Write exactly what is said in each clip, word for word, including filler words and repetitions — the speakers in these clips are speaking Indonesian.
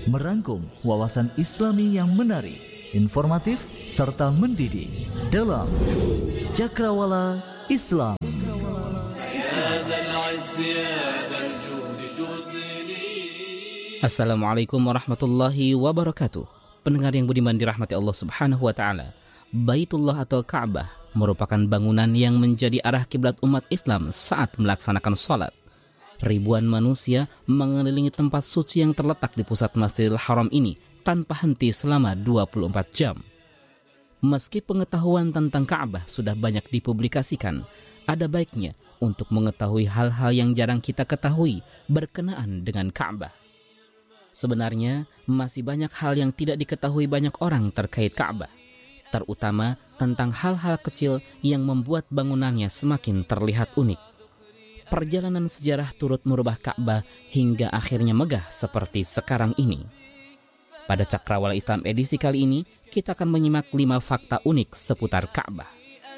merangkum wawasan Islami yang menarik, informatif, serta mendidik dalam Cakrawala Islam. Assalamualaikum warahmatullahi wabarakatuh. Pendengar yang budiman dirahmati Allah Subhanahu wa taala. Baitullah atau Ka'bah merupakan bangunan yang menjadi arah kiblat umat Islam saat melaksanakan sholat. Ribuan manusia mengelilingi tempat suci yang terletak di pusat Masjidil Haram ini tanpa henti selama dua puluh empat jam. Meski pengetahuan tentang Ka'bah sudah banyak dipublikasikan, ada baiknya untuk mengetahui hal-hal yang jarang kita ketahui berkenaan dengan Ka'bah. Sebenarnya, masih banyak hal yang tidak diketahui banyak orang terkait Ka'bah, terutama tentang hal-hal kecil yang membuat bangunannya semakin terlihat unik. Perjalanan sejarah turut merubah Ka'bah hingga akhirnya megah seperti sekarang ini. Pada Cakrawala Islam edisi kali ini, kita akan menyimak lima fakta unik seputar Ka'bah.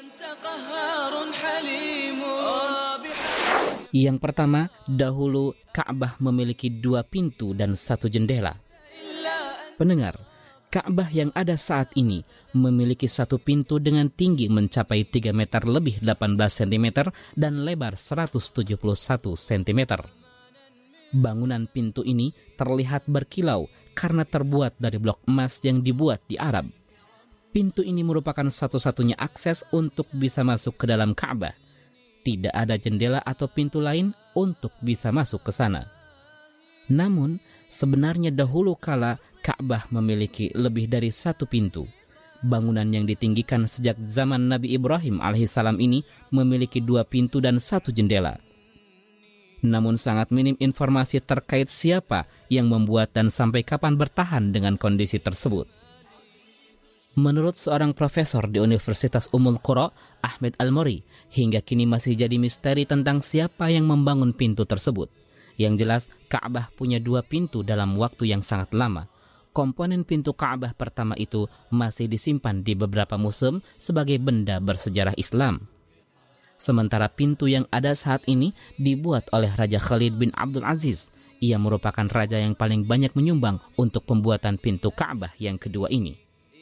Yang pertama, dahulu Ka'bah memiliki dua pintu dan satu jendela. Pendengar, Ka'bah yang ada saat ini memiliki satu pintu dengan tinggi mencapai tiga meter lebih delapan belas sentimeter dan lebar seratus tujuh puluh satu sentimeter. Bangunan pintu ini terlihat berkilau karena terbuat dari blok emas yang dibuat di Arab. Pintu ini merupakan satu-satunya akses untuk bisa masuk ke dalam Ka'bah. Tidak ada jendela atau pintu lain untuk bisa masuk ke sana. Namun, sebenarnya dahulu kala Ka'bah memiliki lebih dari satu pintu. Bangunan yang ditinggikan sejak zaman Nabi Ibrahim alaihissalam ini memiliki dua pintu dan satu jendela. Namun sangat minim informasi terkait siapa yang membuat dan sampai kapan bertahan dengan kondisi tersebut. Menurut seorang profesor di Universitas Ummul Qura, Ahmed Al-Mori, hingga kini masih jadi misteri tentang siapa yang membangun pintu tersebut. Yang jelas, Ka'bah punya dua pintu dalam waktu yang sangat lama. Komponen pintu Ka'bah pertama itu masih disimpan di beberapa museum sebagai benda bersejarah Islam. Sementara pintu yang ada saat ini dibuat oleh Raja Khalid bin Abdul Aziz. Ia merupakan raja yang paling banyak menyumbang untuk pembuatan pintu Ka'bah yang kedua ini.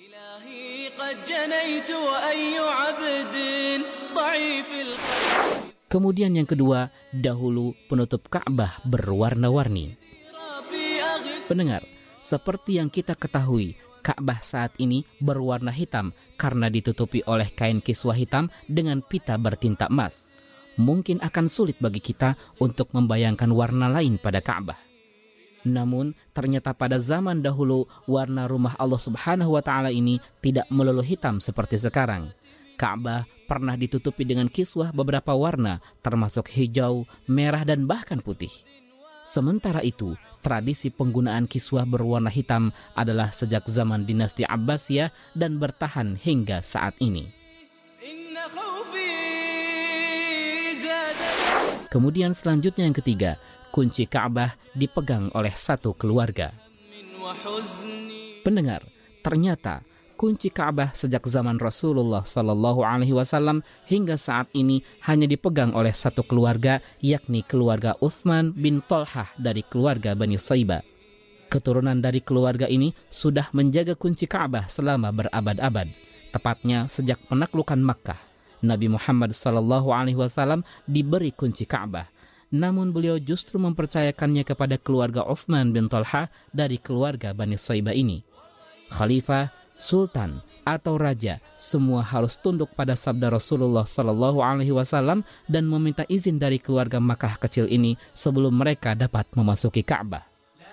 Kemudian yang kedua, dahulu penutup Ka'bah berwarna-warni. Pendengar, seperti yang kita ketahui, Ka'bah saat ini berwarna hitam karena ditutupi oleh kain kiswah hitam dengan pita bertinta emas. Mungkin akan sulit bagi kita untuk membayangkan warna lain pada Ka'bah. Namun, ternyata pada zaman dahulu, warna rumah Allah Subhanahu wa taala ini tidak melulu hitam seperti sekarang. Ka'bah pernah ditutupi dengan kiswah beberapa warna, termasuk hijau, merah, dan bahkan putih. Sementara itu, tradisi penggunaan kiswah berwarna hitam adalah sejak zaman dinasti Abbasiyah dan bertahan hingga saat ini. Kemudian selanjutnya yang ketiga, kunci Ka'bah dipegang oleh satu keluarga. Pendengar, ternyata kunci Ka'bah sejak zaman Rasulullah Sallallahu Alaihi Wasallam hingga saat ini hanya dipegang oleh satu keluarga, yakni keluarga Utsman bin Thalhah dari keluarga Bani Saibah. Keturunan dari keluarga ini sudah menjaga kunci Ka'bah selama berabad-abad, tepatnya sejak penaklukan Makkah. Nabi Muhammad Sallallahu Alaihi Wasallam diberi kunci Ka'bah. Namun beliau justru mempercayakannya kepada keluarga Utsman bin Thalhah dari keluarga Bani Saibah ini. Khalifah, sultan, atau raja, semua harus tunduk pada sabda Rasulullah Sallallahu Alaihi Wasallam dan meminta izin dari keluarga Makkah kecil ini sebelum mereka dapat memasuki Ka'bah.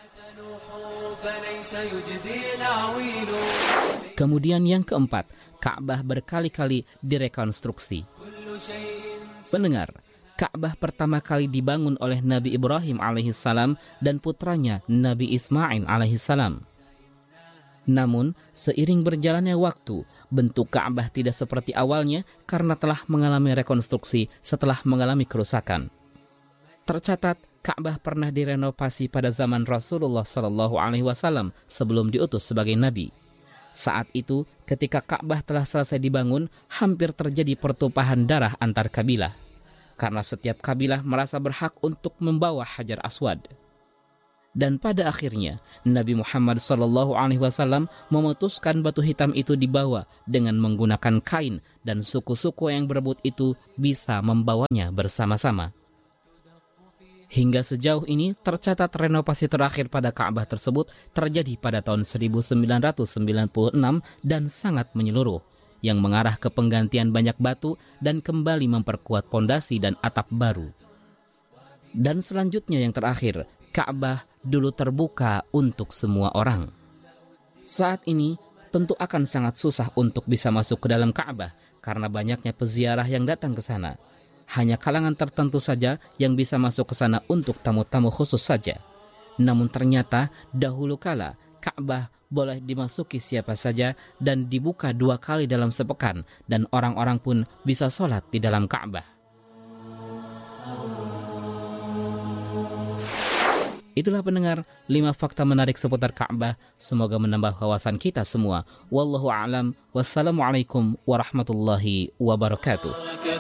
Kemudian yang keempat, Ka'bah berkali-kali direkonstruksi. Pendengar, Ka'bah pertama kali dibangun oleh Nabi Ibrahim alaihissalam dan putranya Nabi Ismail alaihissalam. Namun, seiring berjalannya waktu, bentuk Ka'bah tidak seperti awalnya karena telah mengalami rekonstruksi setelah mengalami kerusakan. Tercatat, Ka'bah pernah direnovasi pada zaman Rasulullah Shallallahu Alaihi Wasallam sebelum diutus sebagai nabi. Saat itu, ketika Ka'bah telah selesai dibangun, hampir terjadi pertumpahan darah antar kabilah, karena setiap kabilah merasa berhak untuk membawa Hajar Aswad. Dan pada akhirnya Nabi Muhammad shallallahu alaihi wasallam memutuskan batu hitam itu dibawa dengan menggunakan kain, dan suku-suku yang berebut itu bisa membawanya bersama-sama. Hingga sejauh ini tercatat renovasi terakhir pada Ka'bah tersebut terjadi pada tahun seribu sembilan ratus sembilan puluh enam dan sangat menyeluruh, yang mengarah ke penggantian banyak batu dan kembali memperkuat pondasi dan atap baru. Dan selanjutnya yang terakhir, Ka'bah dulu terbuka untuk semua orang. Saat ini tentu akan sangat susah untuk bisa masuk ke dalam Ka'bah karena banyaknya peziarah yang datang ke sana. Hanya kalangan tertentu saja yang bisa masuk ke sana untuk tamu-tamu khusus saja. Namun ternyata dahulu kala Ka'bah boleh dimasuki siapa saja dan dibuka dua kali dalam sepekan, dan orang-orang pun bisa sholat di dalam Ka'bah. Itulah pendengar, lima fakta menarik seputar Ka'bah. Semoga menambah wawasan kita semua. Wallahu a'lam. Wassalamualaikum warahmatullahi wabarakatuh.